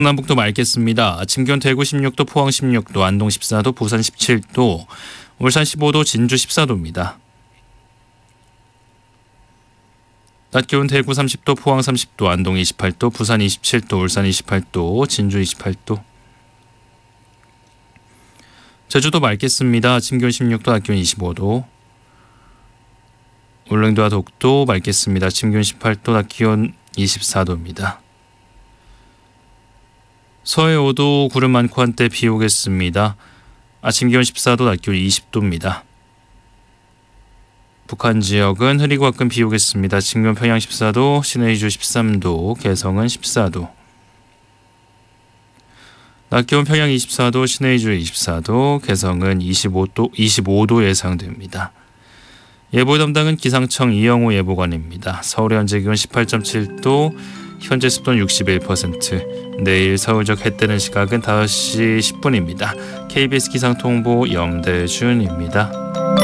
충남북도 맑겠습니다. 아침 기온 대구 16도, 포항 16도, 안동 14도, 부산 17도, 울산 15도, 진주 14도입니다. 낮 기온 대구 30도, 포항 30도, 안동 28도, 부산 27도, 울산 28도, 진주 28도. 제주도 맑겠습니다. 아침 기온 16도, 낮 기온 25도. 울릉도와 독도 맑겠습니다. 아침 기온 18도, 낮 기온 24도입니다. 서해 5도 구름 많고 한때 비 오겠습니다. 아침 기온 14도, 낮 기온 20도입니다. 북한 지역은 흐리고 가끔 비 오겠습니다. 아침 기온 평양 14도, 신의주 13도, 개성은 14도. 낮 기온 평양 24도, 신의주 24도, 개성은 25도 예상됩니다. 예보 담당은 기상청 이영호 예보관입니다. 서울의 현재 기온 18.7도, 현재 습도는 61%, 내일 서울적 해 뜨는 시각은 5시 10분입니다. KBS 기상통보 염대준입니다.